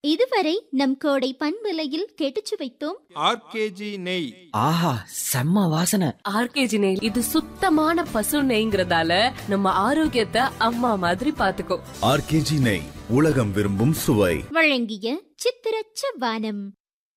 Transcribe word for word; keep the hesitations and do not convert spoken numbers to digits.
இதுவரை நம் கோடை பண்பலையில் கேட்டுச்சு வைத்தோம் ஆர்கேஜி நெய். ஆஹா, செம்ம வாசனை. ஆர்கேஜி நெய் இது சுத்தமான பசு நெய்ங்கிறதால நம்ம ஆரோக்கியத்தை அம்மா மாதிரி பாத்துக்கோ. ஆர்கேஜி நெய், உலகம் விரும்பும் சுவை. வழங்கிய சித்திரச்ச வானம்.